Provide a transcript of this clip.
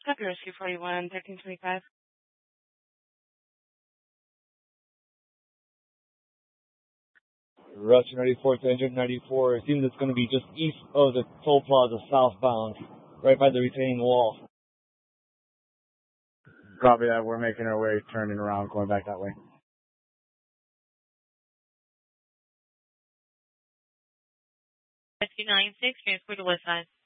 Copy Rescue 41, 1325. Rush 94 to engine 94. It seems it's going to be just east of the toll plaza southbound, right by the retaining wall. Copy that. We're making our way, turning around, going back that way. Rescue 96, transport to west side.